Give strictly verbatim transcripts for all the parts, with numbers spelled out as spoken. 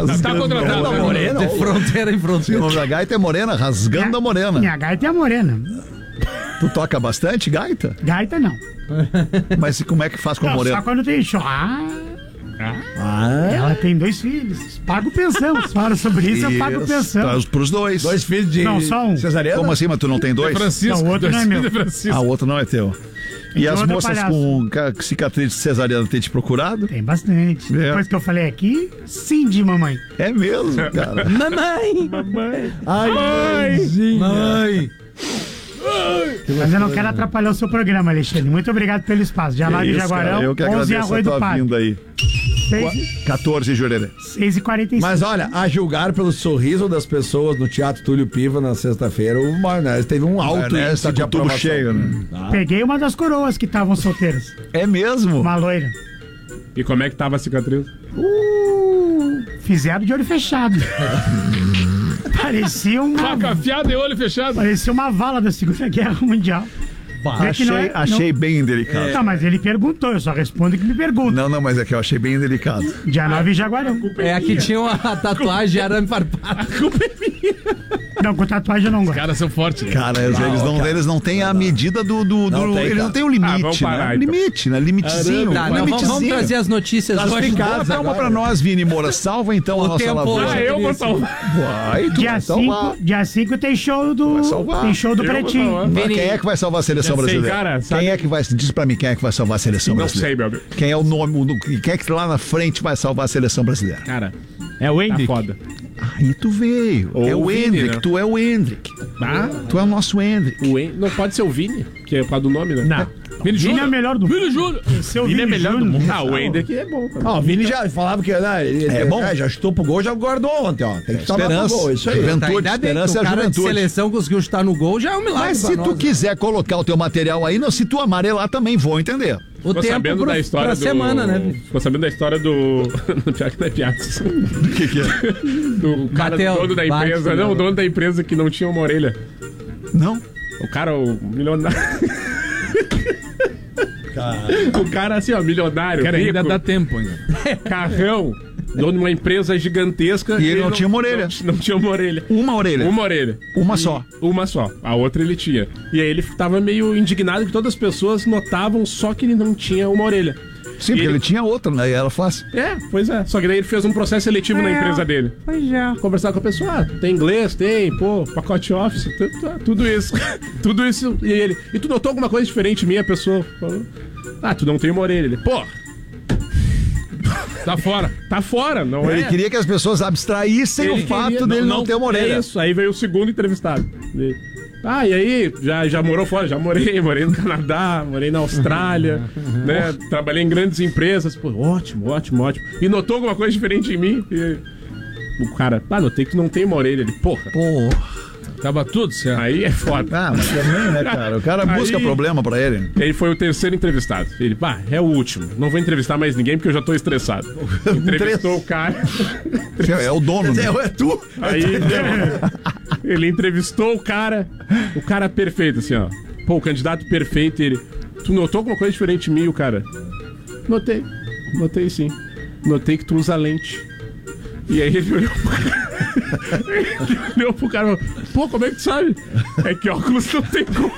Tá contratado. A morena. De fronteira em O fronteira. nome da gaita é Morena, rasgando a morena. Minha gaita é a morena. Tu toca bastante gaita? Gaita não. Mas como é que faz com a Não, morena? só quando tem show. Ah, Ah, ela tem dois filhos. Pago pensão. Se fala sobre isso, eu pago pensão. Tá, pros dois. Dois filhos de Não, só um. cesariana? Como assim, mas tu não tem dois? Francisco. Não, o outro dois não é meu. filhos de Francisco. Ah, o outro não é teu. E Então as outro moças palhaço. com ca- cicatriz cesariana têm te procurado? Tem bastante. É. Depois que eu falei aqui, sim de mamãe. É mesmo, cara. Mamãe! Ai, mãezinha. Mãe! Mas eu não quero atrapalhar o seu programa, Alexandre. Muito obrigado pelo espaço. Já lá de Isso, Jaguarão, cara, eu que onze agradeço a Arroio do tua Parque. vinda aí. quatorze, Jurerê. seis e quarenta e cinco. Mas olha, a julgar pelo sorriso das pessoas no Teatro Túlio Piva na sexta-feira, o Maionese teve um alto Maionese índice tá de com tubo aprovação. cheio, né? Peguei uma das coroas que estavam solteiras. É mesmo? Uma loira. E como é que tava a cicatriz? Uh, fizeram de olho fechado. Parecia uma, Faca afiada e olho fechado. parecia uma vala da Segunda Guerra Mundial. Vê que Achei, não é- achei bem delicado. Não, mas ele perguntou, eu só respondo o que me pergunta. Não, não, mas é que eu achei bem delicado. Dia nove em Jaguarão. É a que tinha uma tatuagem arame farpado. Não, com tatuagem eu não Os gosto. caras são fortes, né? Cara, eles, eles não, eles não têm a medida do. do, do- Não tem, eles cara. não têm o Ah, limite, vamos parar, né? então. Limite, né? Limitezinho. Tá, um não, vamos, vamos limitezinho. trazer as notícias hoje. Bota uma pra nós, Vini Moura. Salva então a O nossa tempo lavoura. hoje Ah, eu vou salvar. Vai, tu Dia vai salvar. cinco, dia cinco tem show do. Vai salvar. Tem show do Eu vou Pretinho. salvar. Mas quem é que vai salvar a seleção Já sei, brasileira? cara, sabe- Quem é que vai. Diz pra mim quem é que vai salvar a seleção Não brasileira. sei, meu amigo. Quem é o nome. o- Quem é que lá na frente vai salvar a seleção brasileira? Cara, É o tá Hendrick. foda. Aí tu veio. Ou é o o Vini, Hendrick, né? tu é o Hendrick. Ah, Tu é o nosso Hendrick. o En... Não pode ser o Vini, que é por causa do nome, né? Não. Vini Vini Júnior. é o melhor do mundo. Vini Júnior. Seu Vini é Vini melhor do Júnior. mundo. Ah, o Ender aqui é bom também. Ó, o Vini já falava que né, ele, É bom? já chutou pro gol, já guardou ontem, ó. Tem que tomar pro Esperança. gol, isso aí. Juventude, Tá, ainda bem que esperança o é a cara de juventude. seleção conseguiu chutar no gol, já é um milagre. Mas pra se nós. tu quiser colocar o teu material aí, não, se tu amarelar também, vou entender. O Ficou tempo sabendo pro, da história pra do... semana, né? Ficou sabendo da história do... No pior que não é piada. O que, que é? Do cara, Bateu, dono da bate, empresa. né? Não, o dono da empresa que não tinha uma orelha. Não? O cara, o milionário... O cara, assim, ó, milionário, Cara, ainda rico, dá tempo ainda. carrão, dono de uma empresa gigantesca. E ele não tinha uma orelha. Não, não tinha uma orelha. Uma orelha. Uma orelha. Uma E- só. Uma só. A outra ele tinha. E aí ele tava meio indignado que todas as pessoas notavam só que ele não tinha uma orelha. Sim, E porque ele- ele tinha outra, né? E era fácil. É, pois é. Só que daí ele fez um processo seletivo na empresa dele. Pois é. Conversar com a pessoa, ah, tem inglês, tem, pô, pacote office, tu- tu- tudo isso. Tudo isso. E ele, e tu notou alguma coisa diferente em mim? A pessoa falou, ah, tu não tem uma orelha. Ele, pô, tá fora. Tá fora, não Ele é? queria que as pessoas abstraíssem Ele o fato queria- dele não, ter uma orelha. É isso, aí veio o segundo entrevistado. Ele, ah, e aí, já, já morou fora? Já morei, morei no Canadá, morei na Austrália, né? Trabalhei em grandes empresas. Pô, ótimo, ótimo, ótimo. E notou alguma coisa diferente em mim? E o cara, ah, notei que tu não tem uma orelha. Ele, porra, Porra. Tava tudo certo. aí é foda. Ah, mas também, né, cara? O cara Aí- busca problema pra ele. E aí foi o terceiro entrevistado. Ele, pá, é o último. Não vou entrevistar mais ninguém porque eu já tô estressado. Entrevistou o cara. É o dono. né? É, é tu? Aí ele entrevistou o cara. O cara perfeito, assim, ó. Pô, o candidato perfeito. Ele, tu notou alguma coisa diferente em mim, o cara? Notei. Notei sim. Notei que tu usa lente. E aí ele olhou pro cara. Ele olhou pro cara e falou, pô, como é que tu sabe? É que óculos não tem como.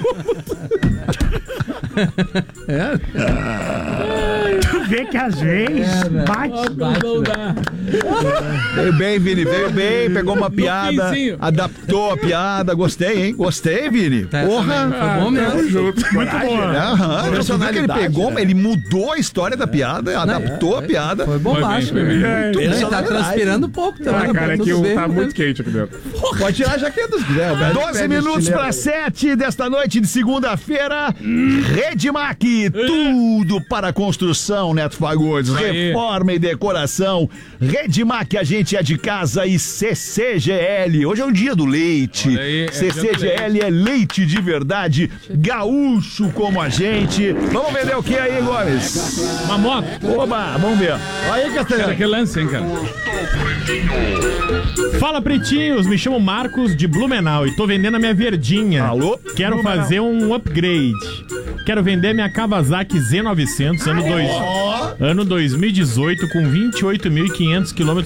Tu vê que às vezes bate. Não dá. Veio bem, Vini, veio bem, pegou uma piada, finzinho. adaptou a piada. Gostei, hein? Gostei, Vini. Tá, Porra. Foi bom mesmo. Tamo junto. Muito boa. Aham, tu viu que ele Personalidade, pegou, né? ele mudou a história da piada, adaptou a piada. Foi bombástico. Foi bem, foi bem. Ele tá Personalidade. transpirando pouco também. Ah, cara, é tudo que o- bem, tá né? muito quente aqui dentro. Pode tirar a jaqueta se quiser. o Beto doze pede minutos chinelo. para sete desta noite de segunda-feira. Redmac, tudo para construção, Neto Fagundes. Aí. Reforma e decoração. Redmac, a gente é de casa e C C G L. Hoje é o dia do leite. Olha aí, é C C G L dia do é leite de verdade, gaúcho como a gente. Vamos vender o que aí, Gomes? Uma moto. Oba, vamos ver. Aí, Cara, Castelhano. que lance, hein, cara? Fala, pretinhos. Me chamo Marcos de Blumenau e tô vendendo a minha verdinha. Alô? Quero Blumenau. fazer um upgrade. Quero vender minha Kawasaki Z novecentos, ano, dois, ano dois mil e dezoito, com vinte e oito mil e quinhentos km